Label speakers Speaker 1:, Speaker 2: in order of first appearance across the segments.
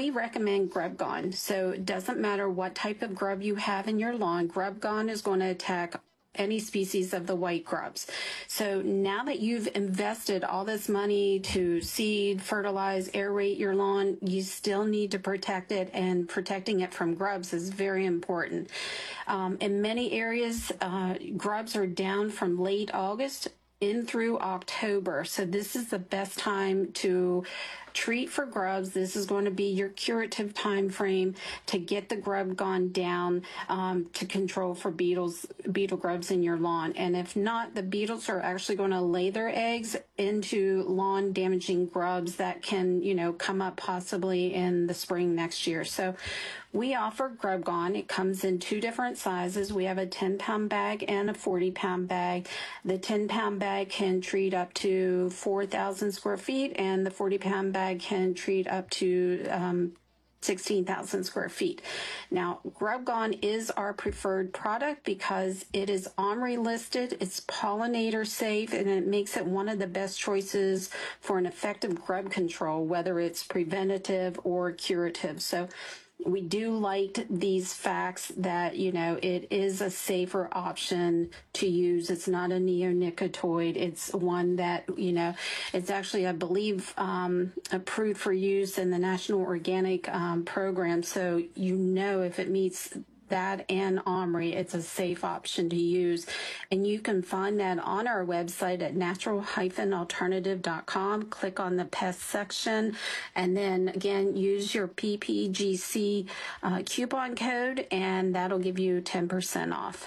Speaker 1: we recommend Grub Gone. So it doesn't matter what type of grub you have in your lawn, Grub Gone is going to attack any species of the white grubs. So now that you've invested all this money to seed, fertilize, aerate your lawn, you still need to protect it, and protecting it from grubs is very important. In many areas, grubs are down from late August in through October. So this is the best time to treat for grubs. This is going to be your curative time frame to get the Grub Gone down, to control for beetle grubs in your lawn. And if not, the beetles are actually going to lay their eggs into lawn damaging grubs that can, come up possibly in the spring next year. So we offer Grub Gone. It comes in two different sizes. We have a 10-pound bag and a 40-pound bag. The 10-pound bag can treat up to 4,000 square feet, and the 40-pound bag can treat up to 16,000 square feet. Now, Grub Gone is our preferred product because it is OMRI listed, it's pollinator safe, and it makes it one of the best choices for an effective grub control, whether it's preventative or curative. So we do like these facts that, it is a safer option to use. It's not a neonicotinoid. It's one that, it's actually, I believe, approved for use in the National Organic Program. So, if it meets that and OMRI, it's a safe option to use. And you can find that on our website at natural-alternative.com. Click on the pest section, and then again, use your PPGC coupon code, and that'll give you 10% off.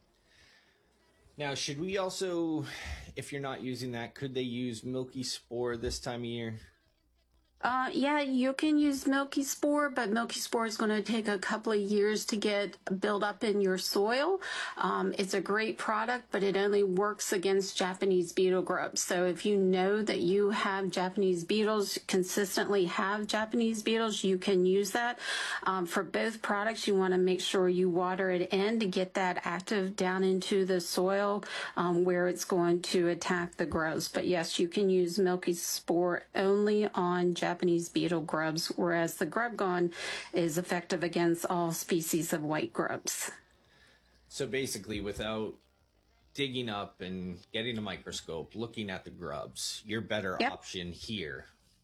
Speaker 2: Now, should we also, if you're not using that, could they use Milky Spore this time of year?
Speaker 1: Yeah, you can use Milky Spore, but Milky Spore is going to take a couple of years to get built up in your soil. It's a great product, but it only works against Japanese beetle grubs. So if you know that you have Japanese beetles, consistently have Japanese beetles, you can use that. For both products, you want to make sure you water it in to get that active down into the soil where it's going to attack the grubs. But yes, you can use Milky Spore only on Japanese beetle grubs, whereas the Grub Gone is effective against all species of white grubs.
Speaker 2: So basically, without digging up and getting a microscope, looking at the grubs, your better option here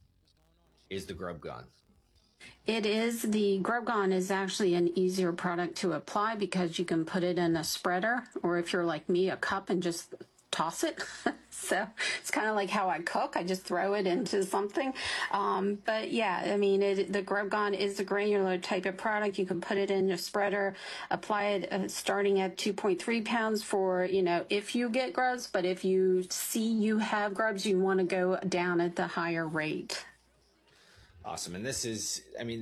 Speaker 2: is the Grub Gone.
Speaker 1: It is. The Grub Gone is actually an easier product to apply because you can put it in a spreader, or if you're like me, a cup, and just toss it. So it's kind of like how I cook. I just throw it into something. But yeah, I mean, the Grub Gone is a granular type of product. You can put it in a spreader, apply it starting at 2.3 pounds for, if you get grubs. But if you see you have grubs, you want to go down at the higher rate.
Speaker 2: Awesome. And this is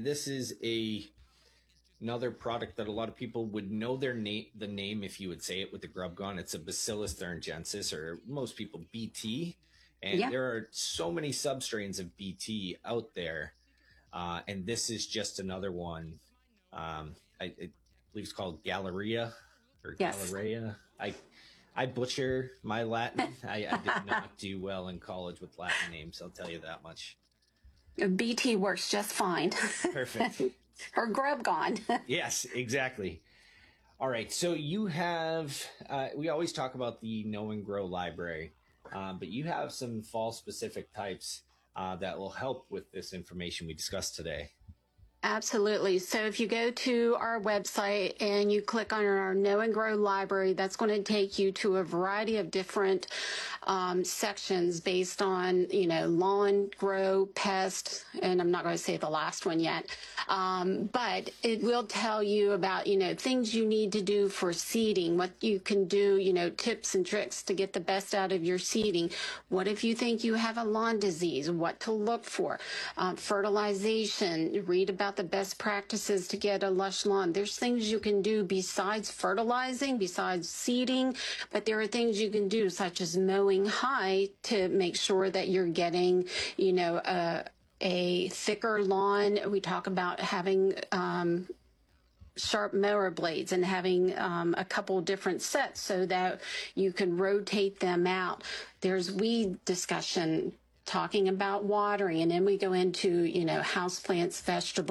Speaker 2: another product that a lot of people would know the name if you would say it with the Grub Gone. It's a Bacillus thuringiensis, or most people BT. And there are so many substrains of BT out there. And this is just another one. I believe it's called Galleria or Galleria. I butcher my Latin. I did not do well in college with Latin names, I'll tell you that much.
Speaker 1: BT works just fine.
Speaker 2: Perfect.
Speaker 1: Or Grub Gone.
Speaker 2: Yes, exactly. All right. So you have, we always talk about the Know and Grow library, but you have some fall specific types that will help with this information we discussed today.
Speaker 1: Absolutely. So if you go to our website and you click on our Know and Grow library, that's going to take you to a variety of different sections based on, lawn, grow, pest, and I'm not going to say the last one yet. But it will tell you about, things you need to do for seeding, what you can do, tips and tricks to get the best out of your seeding. What if you think you have a lawn disease? What to look for? Fertilization, read about the best practices to get a lush lawn. There's things you can do besides fertilizing, besides seeding, but there are things you can do such as mowing high to make sure that you're getting, a thicker lawn. We talk about having sharp mower blades and having a couple different sets so that you can rotate them out. There's weed discussion talking about watering, and then we go into, houseplants, vegetables,